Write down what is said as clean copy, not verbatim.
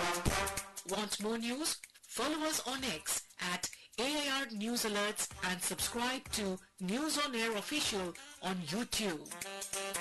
Want more news? Follow us on X at AIR News Alerts and subscribe to News on Air Official on YouTube.